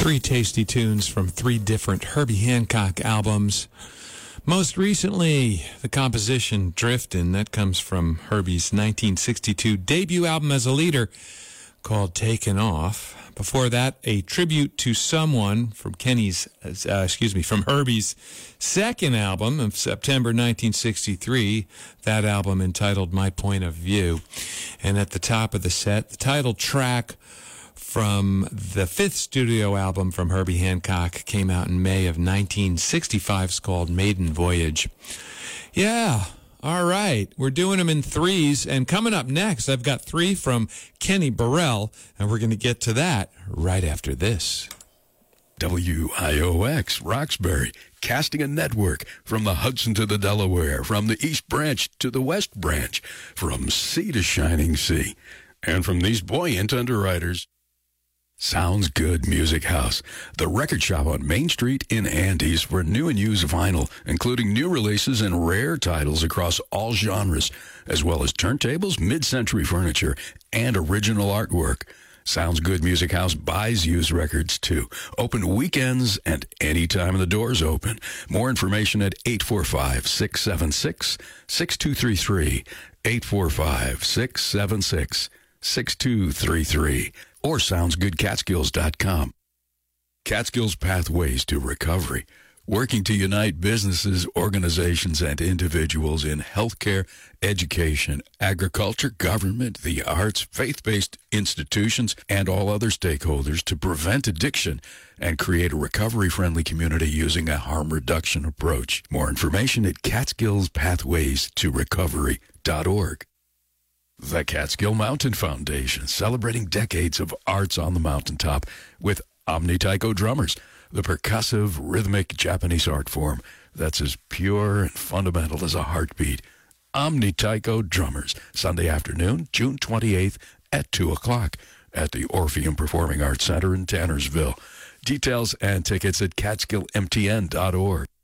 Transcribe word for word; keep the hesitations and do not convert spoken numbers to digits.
Three tasty tunes from three different Herbie Hancock albums. Most recently, the composition Driftin', that comes from Herbie's nineteen sixty-two debut album as a leader called Taken Off. Before that, a tribute to someone from Kenny's, uh, excuse me, from Herbie's second album of September nineteen sixty-three, that album entitled My Point of View. And at the top of the set, the title track from the fifth studio album from Herbie Hancock came out in May of nineteen sixty-five. It's called Maiden Voyage. Yeah, all right. We're doing them in threes. And coming up next, I've got three from Kenny Burrell, and we're going to get to that right after this. W I O X, Roxbury, casting a network from the Hudson to the Delaware, from the East Branch to the West Branch, from sea to shining sea, and from these buoyant underwriters. Sounds Good Music House, the record shop on Main Street in Andes for new and used vinyl, including new releases and rare titles across all genres, as well as turntables, mid-century furniture, and original artwork. Sounds Good Music House buys used records, too. Open weekends and any time the door's open. More information at eight four five, six seven six, six two three three, eight four five, six seven six, six two three three. Or sounds good catskills dot com. Catskills Pathways to Recovery, working to unite businesses, organizations, and individuals in healthcare, education, agriculture, government, the arts, faith-based institutions, and all other stakeholders to prevent addiction and create a recovery-friendly community using a harm reduction approach. More information at catskills pathways to recovery dot org. The Catskill Mountain Foundation, celebrating decades of arts on the mountaintop with Omni Taiko drummers, the percussive, rhythmic Japanese art form that's as pure and fundamental as a heartbeat. Omni Taiko drummers, Sunday afternoon, June twenty-eighth at two o'clock at the Orpheum Performing Arts Center in Tannersville. Details and tickets at catskill m t n dot org.